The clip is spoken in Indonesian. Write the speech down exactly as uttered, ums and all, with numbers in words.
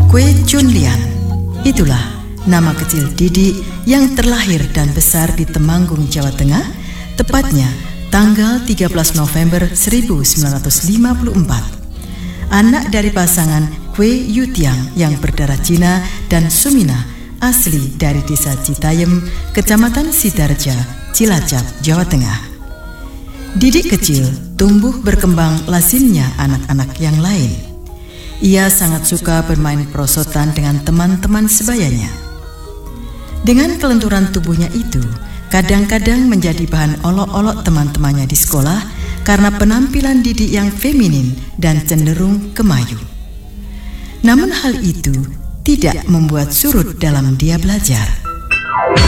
Kwe Chunlian, itulah nama kecil Didi yang terlahir dan besar di Temanggung, Jawa Tengah, tepatnya tanggal tiga belas November seribu sembilan ratus lima puluh empat. Anak dari pasangan Kwe Yutiang yang berdarah Cina dan Sumina asli dari desa Citayem, Kecamatan Sidarja, Cilacap, Jawa Tengah. Didi kecil tumbuh berkembang lazimnya anak-anak yang lain. Ia sangat suka bermain perosotan dengan teman-teman sebayanya. Dengan kelenturan tubuhnya itu, kadang-kadang menjadi bahan olok-olok teman-temannya di sekolah karena penampilan Didi yang feminin dan cenderung kemayu. Namun hal itu tidak membuat surut dalam dia belajar.